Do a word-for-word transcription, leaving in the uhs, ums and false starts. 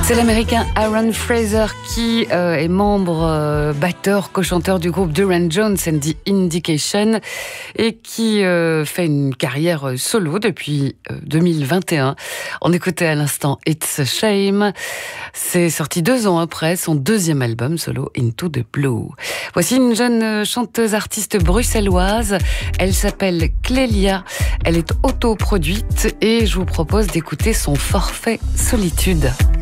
C'est l'américain Aaron Fraser qui euh, est membre, euh, batteur, co-chanteur du groupe Duran Jones and the Indication et qui euh, fait une carrière solo depuis euh, deux mille vingt et un. On écoutait à l'instant It's a Shame. C'est sorti deux ans après son deuxième album solo Into the Blue. Voici une jeune chanteuse artiste bruxelloise. Elle s'appelle Clélia. Elle est autoproduite et je vous propose d'écouter son forfait Solitude.